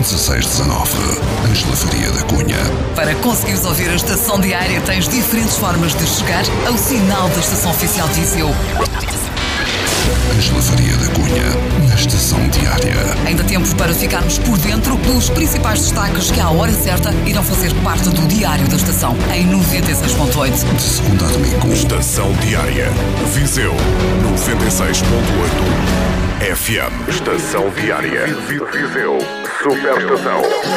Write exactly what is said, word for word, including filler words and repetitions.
dezasseis dezanove, Ângela Faria da Cunha. Para conseguires ouvir a Estação Diária, tens diferentes formas de chegar ao sinal da Estação Oficial de Viseu. Ângela Faria da Cunha, na Estação Diária. Ainda tempo para ficarmos por dentro dos principais destaques que, à hora certa, irão fazer parte do Diário da Estação, em noventa e seis ponto oito. De segunda a domingo. Estação Diária. Viseu, noventa e seis ponto oito F M. Estação Diária. Viseu. Superestação.